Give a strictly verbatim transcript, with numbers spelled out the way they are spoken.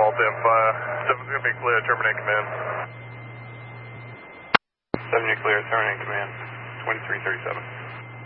Alt F, uh, seven's going to be clear, terminate command. seven, you're clear, terminate command, twenty-three thirty-seven.